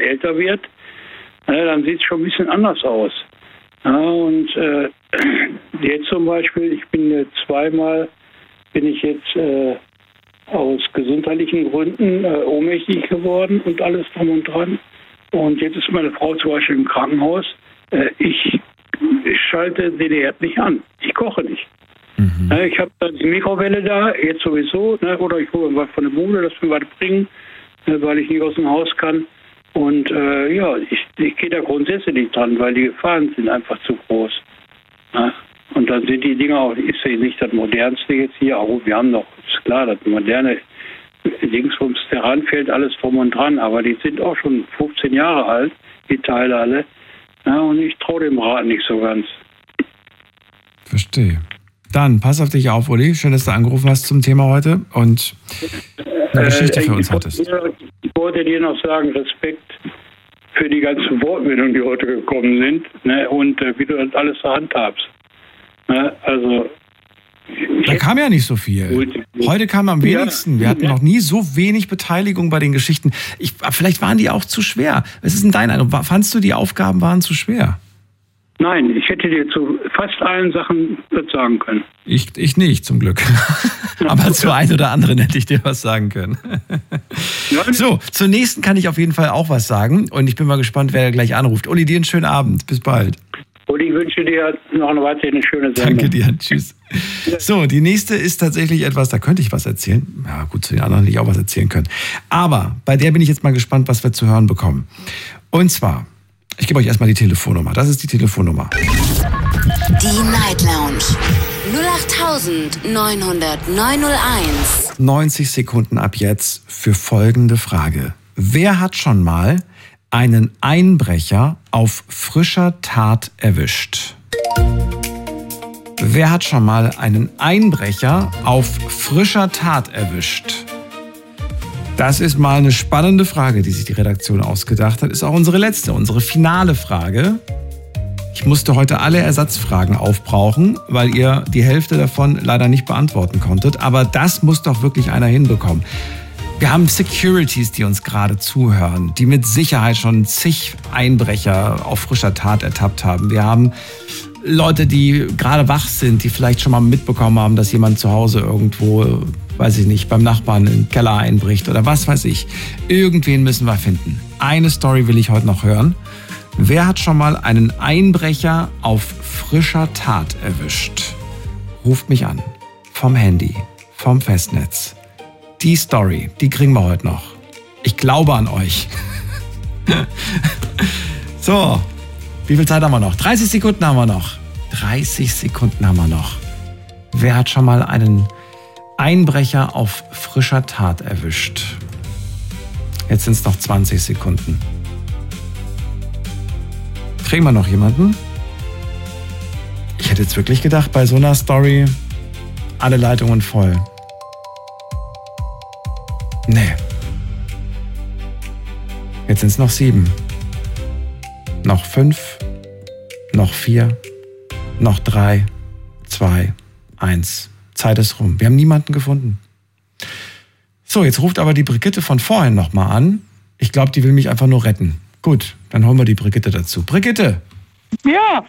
älter wird, dann sieht es schon ein bisschen anders aus. Ja, und jetzt zum Beispiel, ich bin jetzt zweimal, aus gesundheitlichen Gründen ohnmächtig geworden und alles drum und dran. Und jetzt ist meine Frau zum Beispiel im Krankenhaus. Ich schalte den Herd nicht an. Ich koche nicht. Mhm. Ich habe da die Mikrowelle da, jetzt sowieso, oder ich hole was von der Bude, das mir was bringen, weil ich nicht aus dem Haus kann. Und ich gehe da grundsätzlich nicht dran, weil die Gefahren sind einfach zu groß. Ja? Und dann sind die Dinger auch, ist ja nicht das Modernste jetzt hier, aber wir haben noch, ist klar, das moderne Dingsbums, der ranfällt, alles drum und dran, aber die sind auch schon 15 Jahre alt, die Teile alle. Ja, und ich traue dem Rat nicht so ganz. Verstehe. Dann, pass auf dich auf, Uli. Schön, dass du angerufen hast zum Thema heute und eine Geschichte für uns hattest. Ich wollte dir noch sagen, Respekt für die ganzen Wortmeldungen, die heute gekommen sind, und wie du das alles zur Hand habst. Also... Da kam ja nicht so viel. Heute kam am wenigsten. Wir hatten noch nie so wenig Beteiligung bei den Geschichten. Vielleicht waren die auch zu schwer. Was ist denn dein Eindruck? Fandst du, die Aufgaben waren zu schwer? Nein, ich hätte dir zu fast allen Sachen was sagen können. Ich nicht, zum Glück. Aber zu ein oder anderen hätte ich dir was sagen können. So, zur nächsten kann ich auf jeden Fall auch was sagen. Und ich bin mal gespannt, wer gleich anruft. Uli, dir einen schönen Abend. Bis bald. Und ich wünsche dir noch eine schöne Sendung. Danke dir, tschüss. So, die nächste ist tatsächlich etwas, da könnte ich was erzählen. Ja gut, zu den anderen hätte ich auch was erzählen können. Aber bei der bin ich jetzt mal gespannt, was wir zu hören bekommen. Und zwar, ich gebe euch erstmal die Telefonnummer. Das ist die Telefonnummer. Die Night Lounge 08900901. 90 Sekunden ab jetzt für folgende Frage. Wer hat schon mal einen Einbrecher auf frischer Tat erwischt? Wer hat schon mal einen Einbrecher auf frischer Tat erwischt? Das ist mal eine spannende Frage, die sich die Redaktion ausgedacht hat. Ist auch unsere letzte, unsere finale Frage. Ich musste heute alle Ersatzfragen aufbrauchen, weil ihr die Hälfte davon leider nicht beantworten konntet. Aber das muss doch wirklich einer hinbekommen. Wir haben Securities, die uns gerade zuhören, die mit Sicherheit schon zig Einbrecher auf frischer Tat ertappt haben. Wir haben Leute, die gerade wach sind, die vielleicht schon mal mitbekommen haben, dass jemand zu Hause irgendwo, weiß ich nicht, beim Nachbarn in den Keller einbricht oder was weiß ich. Irgendwen müssen wir finden. Eine Story will ich heute noch hören. Wer hat schon mal einen Einbrecher auf frischer Tat erwischt? Ruft mich an. Vom Handy, vom Festnetz. Die Story, die kriegen wir heute noch. Ich glaube an euch. So, wie viel Zeit haben wir noch? 30 Sekunden haben wir noch. 30 Sekunden haben wir noch. Wer hat schon mal einen Einbrecher auf frischer Tat erwischt? Jetzt sind es noch 20 Sekunden. Kriegen wir noch jemanden? Ich hätte jetzt wirklich gedacht, bei so einer Story alle Leitungen voll. Nee. Jetzt sind es noch 7. Noch 5. Noch 4. Noch 3. 2. 1. Zeit ist rum. Wir haben niemanden gefunden. So, jetzt ruft aber die Brigitte von vorhin nochmal an. Ich glaube, die will mich einfach nur retten. Gut, dann holen wir die Brigitte dazu. Brigitte! Ja.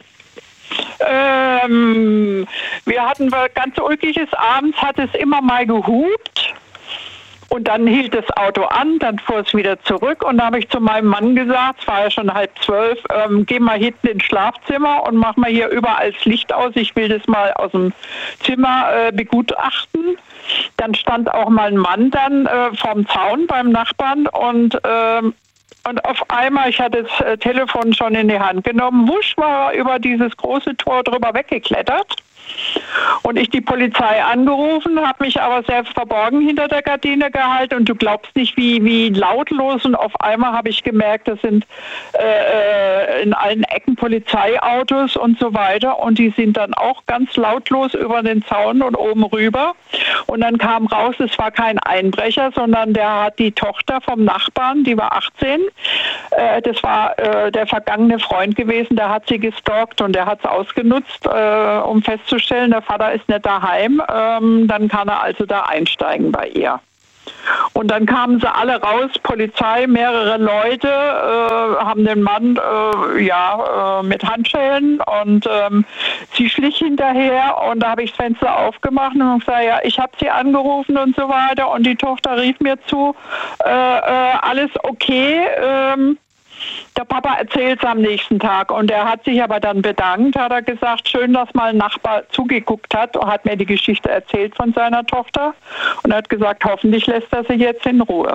Wir hatten ganz ulkiges. Abends hat es immer mal gehupt. Und dann hielt das Auto an, dann fuhr es wieder zurück und da habe ich zu meinem Mann gesagt, es war ja schon 11:30, geh mal hinten ins Schlafzimmer und mach mal hier überall das Licht aus, ich will das mal aus dem Zimmer begutachten. Dann stand auch mal ein Mann dann vorm Zaun beim Nachbarn und auf einmal, ich hatte das Telefon schon in die Hand genommen, wusch war er über dieses große Tor drüber weggeklettert. Und ich die Polizei angerufen, habe mich aber sehr verborgen hinter der Gardine gehalten und du glaubst nicht, wie lautlos, und auf einmal habe ich gemerkt, das sind in allen Ecken Polizeiautos und so weiter und die sind dann auch ganz lautlos über den Zaun und oben rüber und dann kam raus, es war kein Einbrecher, sondern der hat die Tochter vom Nachbarn, die war 18, das war der vergangene Freund gewesen, der hat sie gestalkt und der hat es ausgenutzt, um festzustellen, der Vater ist nicht daheim, dann kann er also da einsteigen bei ihr. Und dann kamen sie alle raus, Polizei, mehrere Leute, haben den Mann mit Handschellen und sie schlich hinterher und da habe ich das Fenster aufgemacht und gesagt, ja, ich habe sie angerufen und so weiter und die Tochter rief mir zu, alles okay, der Papa erzählt es am nächsten Tag und er hat sich aber dann bedankt, hat er gesagt, schön, dass mal ein Nachbar zugeguckt hat und hat mir die Geschichte erzählt von seiner Tochter und hat gesagt, hoffentlich lässt er sie jetzt in Ruhe.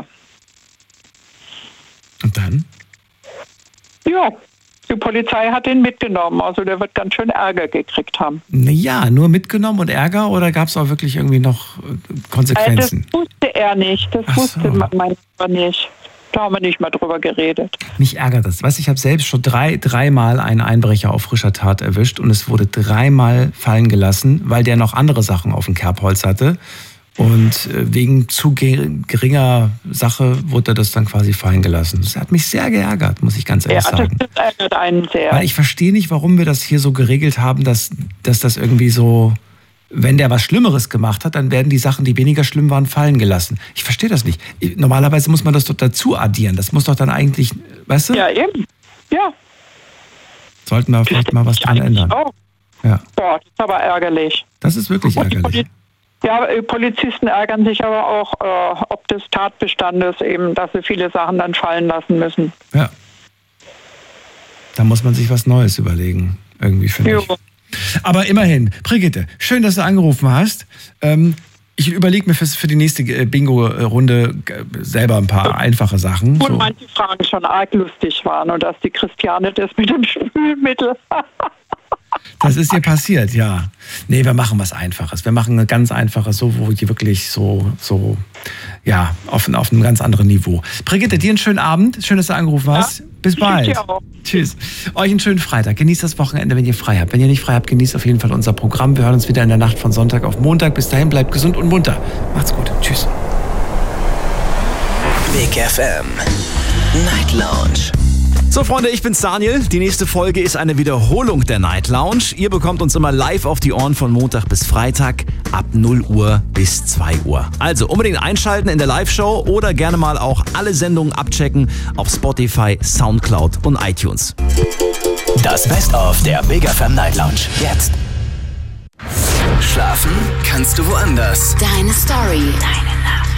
Und dann? Ja, die Polizei hat ihn mitgenommen, also der wird ganz schön Ärger gekriegt haben. Naja, nur mitgenommen und Ärger oder gab es auch wirklich irgendwie noch Konsequenzen? Das wusste er nicht, das wusste mein Nachbar nicht. Da haben wir nicht mal drüber geredet. Mich ärgert das. Weißt du, ich habe selbst schon dreimal einen Einbrecher auf frischer Tat erwischt und es wurde 3-mal fallen gelassen, weil der noch andere Sachen auf dem Kerbholz hatte. Und wegen zu geringer Sache wurde das dann quasi fallen gelassen. Das hat mich sehr geärgert, muss ich ganz ehrlich sagen. Das ärgert einen sehr. Weil ich verstehe nicht, warum wir das hier so geregelt haben, dass das irgendwie so... Wenn der was Schlimmeres gemacht hat, dann werden die Sachen, die weniger schlimm waren, fallen gelassen. Ich verstehe das nicht. Normalerweise muss man das doch dazu addieren. Das muss doch dann eigentlich, weißt du? Ja, eben. Ja. Sollten wir vielleicht mal was dran ändern. Auch. Ja. Boah, das ist aber ärgerlich. Das ist wirklich ärgerlich. Polizisten ärgern sich aber auch, ob des Tatbestandes eben, dass sie viele Sachen dann fallen lassen müssen. Ja. Da muss man sich was Neues überlegen. Irgendwie, finde ich. Aber immerhin, Brigitte, schön, dass du angerufen hast. Ich überlege mir für die nächste Bingo-Runde selber ein paar einfache Sachen. Und manche Fragen schon arg lustig waren und dass die Christiane das mit dem Spülmittel... Das ist dir passiert, ja. Nee, wir machen was Einfaches. Wir machen ein ganz Einfaches, so wo die wirklich so auf einem ganz anderen Niveau. Brigitte, dir einen schönen Abend. Schön, dass du angerufen hast. Ja, bis bald. Dir auch. Tschüss. Euch einen schönen Freitag. Genießt das Wochenende, wenn ihr frei habt. Wenn ihr nicht frei habt, genießt auf jeden Fall unser Programm. Wir hören uns wieder in der Nacht von Sonntag auf Montag. Bis dahin, bleibt gesund und munter. Macht's gut. Tschüss. Big FM Night Lounge. So Freunde, ich bin's Daniel. Die nächste Folge ist eine Wiederholung der Night Lounge. Ihr bekommt uns immer live auf die Ohren von Montag bis Freitag ab 0 Uhr bis 2 Uhr. Also unbedingt einschalten in der Live-Show oder gerne mal auch alle Sendungen abchecken auf Spotify, Soundcloud und iTunes. Das Best-of der Big FM Night Lounge. Jetzt. Schlafen kannst du woanders. Deine Story.